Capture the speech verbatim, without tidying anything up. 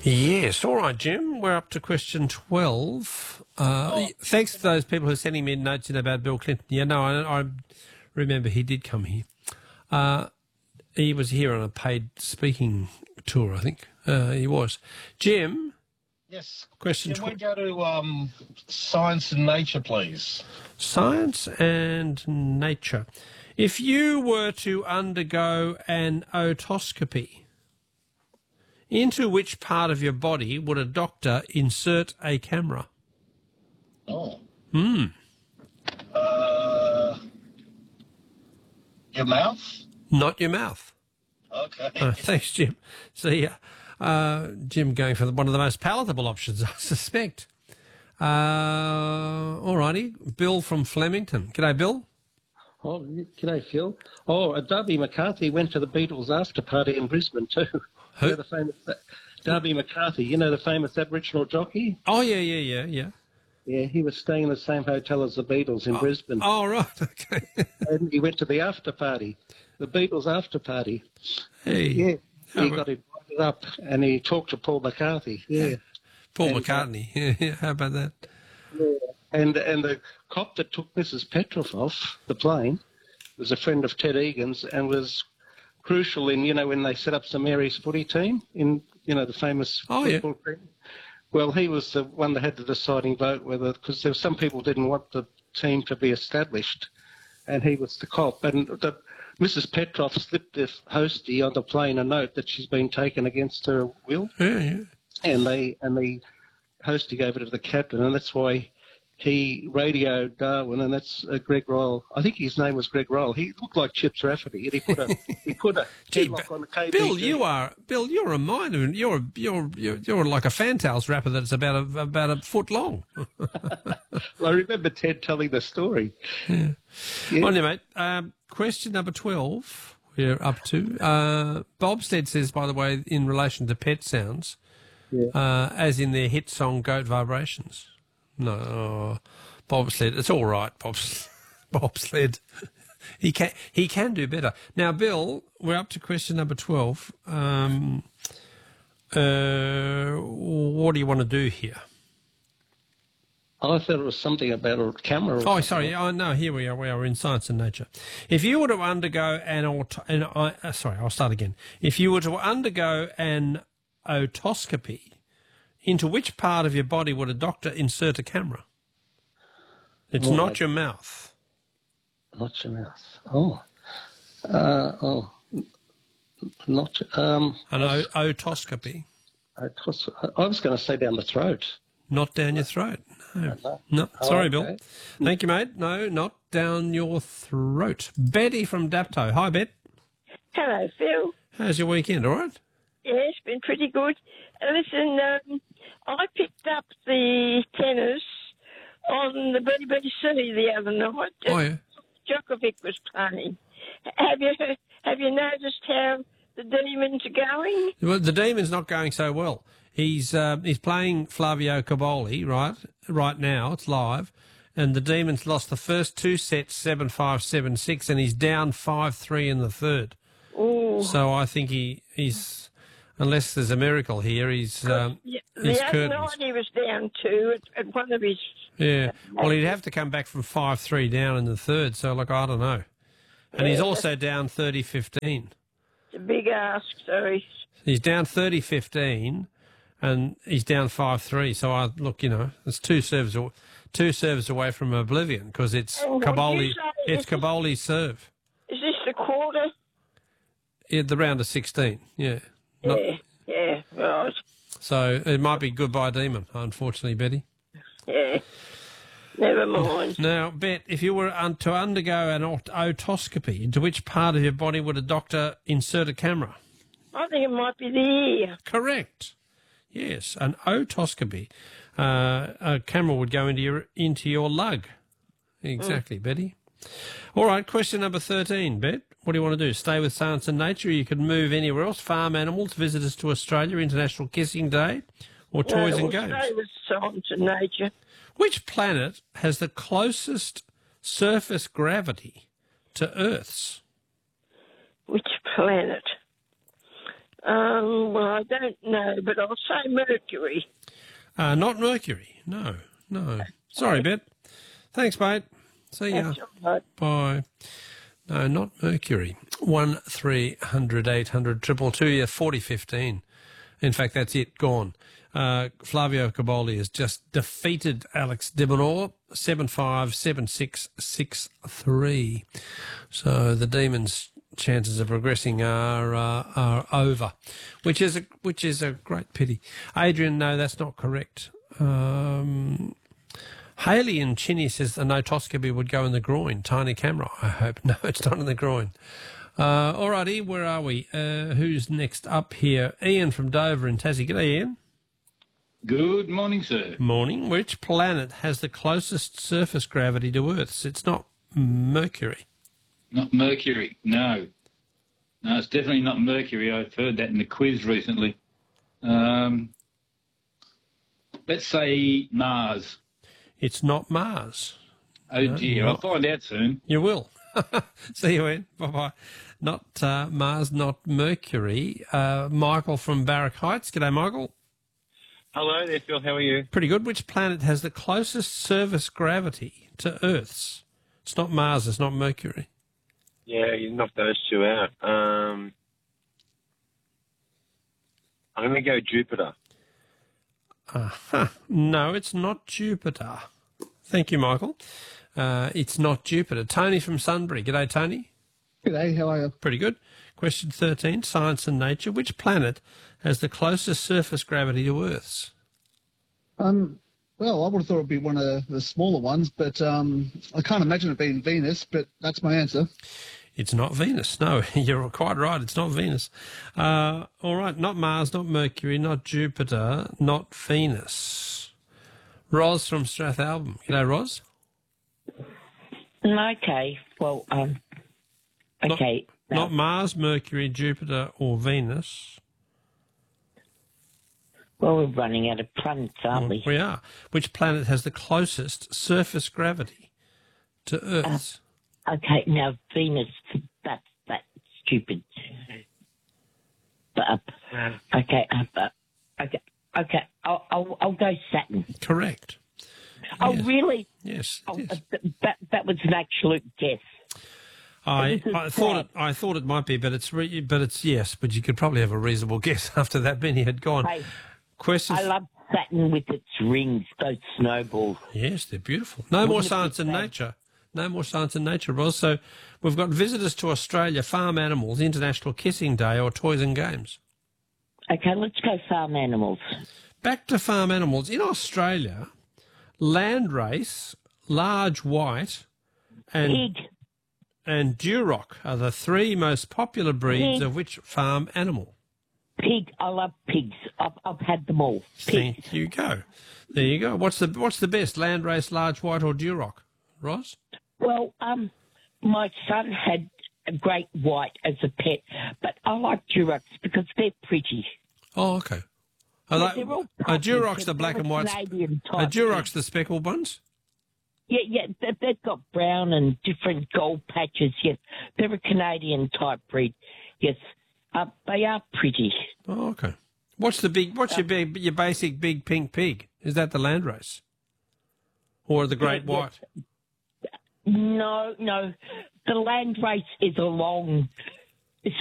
Yes. All right, Jim. We're up to question twelve. Uh, Oh. Thanks to those people who are sending me notes in about Bill Clinton. Yeah, no, I, I remember he did come here. Uh, he was here on a paid speaking tour, I think. Uh, he was. Jim, Yes. question Can we tw- go to um, science and nature, please? science and nature. If you were to undergo an otoscopy, into which part of your body would a doctor insert a camera? Oh. Hmm. Uh, your mouth? Not your mouth. Okay. Uh, thanks, Jim. See, uh, uh, Jim going for the, one of the most palatable options, I suspect. Uh, all righty. Bill from Flemington. G'day, Bill. Oh, g'day, Phil. Oh, uh, Darby McCarthy went to the Beatles after party in Brisbane too. Who? You know, the famous Darby McCarthy, you know, the famous Aboriginal jockey? Oh, yeah, yeah, yeah, yeah. Yeah, he was staying in the same hotel as the Beatles in Brisbane. Oh, right, okay. And he went to the after party, the Beatles after party. Hey. Yeah, Oh, he well. got invited up and he talked to Paul McCarthy. Yeah. Paul And, uh, McCartney. Yeah, yeah, how about that? And and the cop that took Missus Petroff off the plane was a friend of Ted Egan's and was crucial in, you know, when they set up St Mary's footy team in, you know, the famous Oh, yeah. football team. Well, he was the one that had the deciding vote whether, because there were some people didn't want the team to be established, and he was the cop. And the, Missus Petroff slipped the hostie on the plane a note that she's been taken against her will, Yeah, yeah. and they and the hostie gave it to the captain, and that's why he radioed Darwin, and that's uh, Greg Royal. I think his name was Greg Royal. He looked like Chips Rafferty, and he put a he put a Gee, headlock on the K B. Bill, you are Bill. You're a miner. and You're you're you're you're like a Fantails wrapper that's about a about a foot long. I remember Ted telling the story. Yeah. Yeah. On you, mate. Um, question number twelve. We're up to. Uh, Bobstead says, by the way, in relation to pet sounds, Yeah. uh, as in their hit song "Goat Vibrations." No, oh, bobsled. It's all right, bobsled. bobsled. He can he can do better. Now, Bill, we're up to question number twelve. Um, uh, what do you want to do here? I thought it was something about a camera. Or Oh, something. sorry. Oh, no, here we are. We are in science and nature. If you were to undergo an aut- an I, uh, sorry, I'll start again. If you were to undergo an otoscopy, into which part of your body would a doctor insert a camera? It's Right. not your mouth. Not your mouth. Oh. Uh, oh. Not. Um. An o- otoscopy, I was, I was going to say down the throat. not down your throat. No, No. no. Oh, Sorry, okay. Bill. Thank you, mate. No, not down your throat. Betty from Dapto. Hi, Bet. Hello, Phil. How's your weekend? All right? Yeah, it's been pretty good. Uh, Listen, um, I picked up the tennis on the B B C the other night. Oh, yeah. Djokovic was playing. Have you have you noticed how the demons are going? Well, the Demon's not going so well. He's uh, he's playing Flavio Caboli right right now. It's live, and the Demon's lost the first two sets seven five seven six, and he's down five three in the third. Oh, So I think he he's unless there's a miracle here, he's um, yeah, he's the other curtains. night he was down two at, at one of his. Yeah. Well, he'd have to come back from five three down in the third. So like I don't know, and he's Yeah. also down thirty fifteen. It's a big ask, so he's. He's down thirty fifteen, and he's down five three. So I look, you know, it's two serves, aw- two serves away from oblivion because it's And what Caboli. you say, It's is this- Caboli's serve. Is this the quarter? Yeah, the round of sixteen. Yeah. Not, Yeah, yeah, right. So it might be goodbye, Demon. Unfortunately, Betty. Yeah. Never mind. Now, Bet, if you were un- to undergo an ot- otoscopy, into which part of your body would a doctor insert a camera? I think it might be the ear. Correct. Yes, an otoscopy. Uh, a camera would go into your into your lug. Exactly, Betty. All right, question number thirteen, Bet. What do you want to do? Stay with science and nature? You could move anywhere else. Farm animals, visitors to Australia, International Kissing Day, or toys No, and we'll games. stay with science and nature. Which planet has the closest surface gravity to Earth's? Which planet? Um, well, I don't know, but I'll say Mercury. Uh, not Mercury. No, no. Sorry, Bet. Thanks, mate. See ya. That's all right. Bye. No, not Mercury. One three hundred eight hundred triple two. Yeah, forty fifteen. In fact, that's it. Gone. Uh, Flavio Caboli has just defeated Alex Dibonor seven five seven six six three. So the Demons' chances of progressing are uh, are over, which is a which is a great pity. Adrian, no, that's not correct. Um, Haley and Chinny says the notoscopy would go in the groin. Tiny camera, I hope. No, it's not in the groin. Uh, all righty, where are we? Uh, who's next up here? Ian from Dover in Tassie. G'day, Ian. Good morning, sir. Morning. Which planet has the closest surface gravity to Earth's? It's not Mercury. Not Mercury, no. No, it's definitely not Mercury. I've heard that in the quiz recently. Um, let's say Mars. It's not Mars. Oh, No, dear. not- I'll find out soon. You will. See you, Ian. Bye-bye. Not uh, Mars, not Mercury. Uh, Michael from Barrack Heights. G'day, Michael. Hello there, Phil. How are you? Pretty good. Which planet has the closest surface gravity to Earth's? It's not Mars. It's not Mercury. Yeah, you knocked those two out. Um, I'm going to go Jupiter. Uh-huh. No, it's not Jupiter. Thank you, Michael. Uh, it's not Jupiter. Tony from Sunbury. G'day, Tony. G'day, how are you? Pretty good. Question thirteen, Science and Nature. Which planet has the closest surface gravity to Earth's? Um, well, I would have thought it would be one of the smaller ones, but um, I can't imagine it being Venus, but that's my answer. It's not Venus. No, you're quite right. It's not Venus. Uh, all right, not Mars, not Mercury, not Jupiter, not Venus. Ros from Strathalbyn. G'day, Ros. Okay, well, um, okay. Not, not Mars, Mercury, Jupiter, or Venus. Well, we're running out of planets, aren't we? We are. Which planet has the closest surface gravity to Earth's? Uh, okay, now Venus, that's that's stupid. But, uh, okay, uh, okay, okay, I'll, I'll, I'll go Saturn. Correct. Oh, Yes. really? Yes. Oh, yes. uh, th- that, that was an absolute guess. I, this is I thought it. crap. I thought it might be, but it's re, but it's yes. But you could probably have a reasonable guess after that many had gone. Hey, Question. I love Saturn with its rings, those snowballs. Yes, they're beautiful. No more Wouldn't it be science and fab? nature. No more science and nature, Ros. So we've got visitors to Australia, farm animals, International Kissing Day, or toys and games. Okay, let's go farm animals. Back to farm animals. In Australia, landrace, large white, and Pig, and Duroc are the three most popular breeds Pig. of which farm animal? pig, I love pigs. I've, I've had them all. Pigs. There you go. There you go. What's the what's the best, landrace, large white, or Duroc? Ross? Well, um, my son had a great white as a pet, but I like Durocs because they're pretty. Oh, okay. Are Yeah, they, they're all are Durocs puffy, the black they're and white? Canadian Are type Durocs pigs. the speckled ones? Yeah, yeah, they, they've got brown and different gold patches. Yes, they're a Canadian type breed. Yes, uh, they are pretty. Oh, okay. What's the big? What's your big? Your basic big pink pig? Is that the landrace, or the great Yeah, yeah. white? No, no, the land race is a long